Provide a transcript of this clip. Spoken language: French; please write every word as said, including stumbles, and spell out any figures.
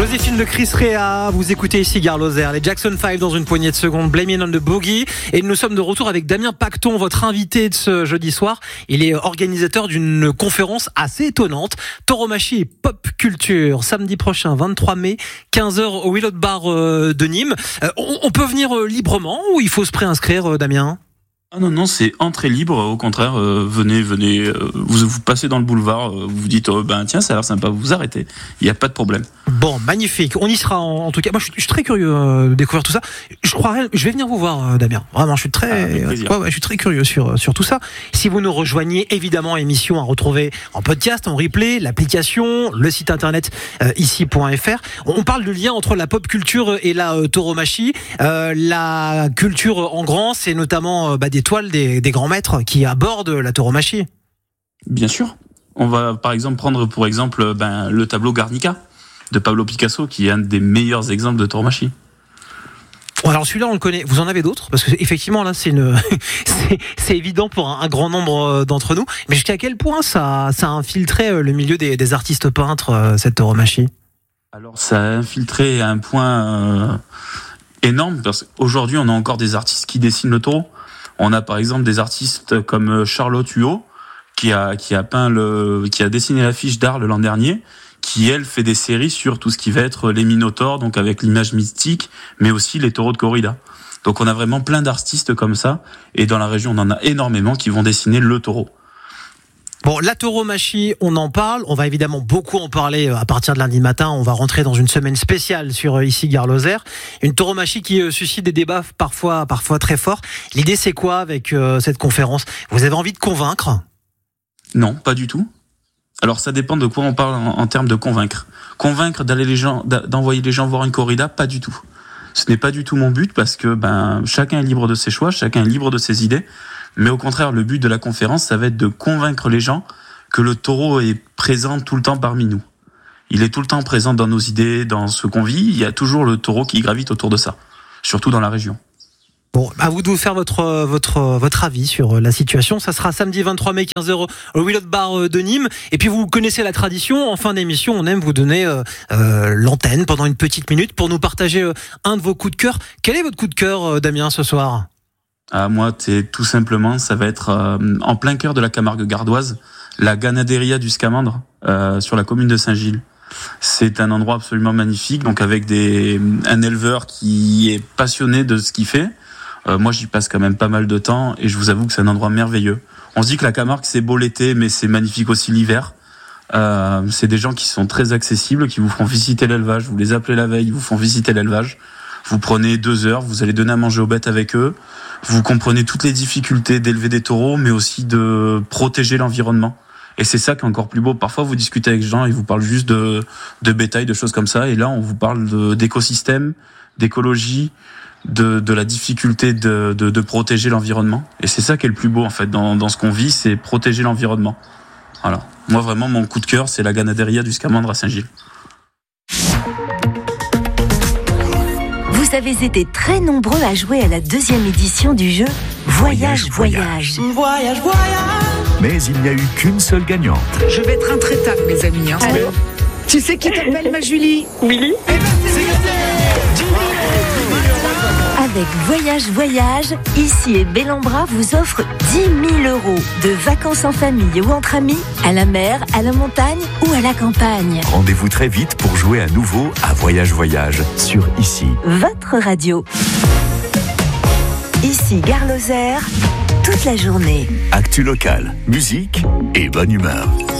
Joséphine de Chris Rea, vous écoutez ici Gare Lozère, les Jackson five dans une poignée de secondes, Blame It on the Boogie, et nous sommes de retour avec Damien Pacton, votre invité de ce jeudi soir. Il est organisateur d'une conférence assez étonnante, Tauromachie et Pop Culture, samedi prochain, vingt-trois mai, quinze heures au Willot Bar de Nîmes. On, on peut venir librement ou il faut se préinscrire, Damien ? Ah non, non, c'est entrée libre, au contraire, euh, venez, venez, euh, vous, vous passez dans le boulevard, euh, vous vous dites, oh, ben tiens, ça a l'air sympa, vous vous arrêtez, il n'y a pas de problème. Bon, magnifique, on y sera en, en tout cas. Moi, je suis, je suis très curieux euh, de découvrir tout ça. Je croirais, je vais venir vous voir, euh, Damien. Vraiment, je suis très, ah, avec plaisir. ouais, ouais, je suis très curieux sur sur tout ça. Si vous nous rejoignez, évidemment, émission à retrouver en podcast, en replay, l'application, le site internet euh, ici point f r. On parle du lien entre la pop culture et la euh, tauromachie. Euh, la culture en grand, c'est notamment euh, bah, des toiles des, des grands maîtres qui abordent la tauromachie. Bien sûr. On va par exemple prendre pour exemple ben, le tableau Guernica de Pablo Picasso, qui est un des meilleurs exemples de tauromachie. Alors celui-là on le connaît. Vous en avez d'autres ? Parce que effectivement là c'est une, c'est, c'est évident pour un, un grand nombre d'entre nous. Mais jusqu'à quel point ça, ça a infiltré le milieu des, des artistes peintres, cette tauromachie ? Alors ça a infiltré à un point euh, énorme, parce qu'aujourd'hui on a encore des artistes qui dessinent le taureau. On a par exemple des artistes comme Charlotte Huot, qui a qui a peint le, qui a dessiné l'affiche d'Arles l'an dernier, qui elle fait des séries sur tout ce qui va être les minotaures, donc avec l'image mystique, mais aussi les taureaux de corrida. Donc on a vraiment plein d'artistes comme ça, et dans la région on en a énormément qui vont dessiner le taureau. Bon, la tauromachie, on en parle. On va évidemment beaucoup en parler à partir de lundi matin. On va rentrer dans une semaine spéciale sur ici Gare Lozère. Une tauromachie qui suscite des débats parfois, parfois très forts. L'idée, c'est quoi avec euh, cette conférence ? Vous avez envie de convaincre ? Non, pas du tout. Alors ça dépend de quoi on parle en, en termes de convaincre. Convaincre d'aller les gens, d'envoyer les gens voir une corrida, pas du tout. Ce n'est pas du tout mon but, parce que ben chacun est libre de ses choix, chacun est libre de ses idées. Mais au contraire, le but de la conférence, ça va être de convaincre les gens que le taureau est présent tout le temps parmi nous. Il est tout le temps présent dans nos idées, dans ce qu'on vit. Il y a toujours le taureau qui gravite autour de ça, surtout dans la région. Bon, à vous de vous faire votre votre votre avis sur la situation. Ça sera samedi vingt-trois mai, quinze heures au Willot Bar de Nîmes. Et puis vous connaissez la tradition. En fin d'émission, on aime vous donner euh, euh, l'antenne pendant une petite minute pour nous partager euh, un de vos coups de cœur. Quel est votre coup de cœur, euh, Damien, ce soir ? Ah, moi, c'est tout simplement, ça va être euh, en plein cœur de la Camargue gardoise, la Ganaderia du Scamandre, euh, sur la commune de Saint-Gilles. C'est un endroit absolument magnifique, donc avec des un éleveur qui est passionné de ce qu'il fait. Euh, moi, j'y passe quand même pas mal de temps, et je vous avoue que c'est un endroit merveilleux. On se dit que la Camargue, c'est beau l'été, mais c'est magnifique aussi l'hiver. Euh, c'est des gens qui sont très accessibles, qui vous feront visiter l'élevage. Vous les appelez la veille, ils vous font visiter l'élevage. Vous prenez deux heures, vous allez donner à manger aux bêtes avec eux. Vous comprenez toutes les difficultés d'élever des taureaux, mais aussi de protéger l'environnement. Et c'est ça qui est encore plus beau. Parfois, vous discutez avec des gens, ils vous parlent juste de, de bétail, de choses comme ça. Et là, on vous parle de, d'écosystème, d'écologie, de, de la difficulté de, de, de protéger l'environnement. Et c'est ça qui est le plus beau, en fait, dans, dans ce qu'on vit, c'est protéger l'environnement. Voilà. Moi, vraiment, mon coup de cœur, c'est la Ganaderia du Scamandre à Saint-Gilles. Vous avez été très nombreux à jouer à la deuxième édition du jeu Voyage, Voyage. Voyage, Voyage. voyage. Mais il n'y a eu qu'une seule gagnante. Je vais être intraitable, mes amis. Hein. Allô ? Tu sais qui t'appelle, ma Julie ? Willy ? Eh ben, c'est gagné ! Avec Voyage, Voyage, ici et Bellambra vous offre dix mille euros de vacances en famille ou entre amis, à la mer, à la montagne ou à la campagne. Rendez-vous très vite pour jouer à nouveau à Voyage Voyage sur Ici. Votre radio. Ici Gare Lozère, toute la journée. Actu local, musique et bonne humeur.